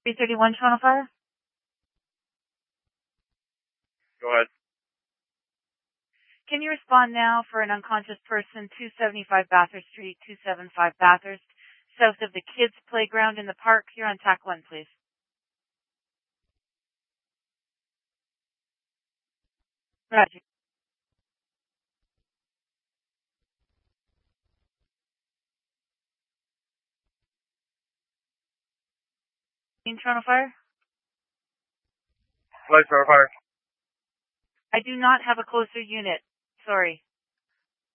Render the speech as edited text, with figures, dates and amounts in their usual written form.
331 Toronto Fire. Go ahead. Can you respond now for an unconscious person, 275 Bathurst Street, 275 Bathurst, south of the kids' playground in the park? You're on TAC 1, please. Roger. In Toronto Fire? Light Toronto Fire. I do not have a closer unit. Sorry.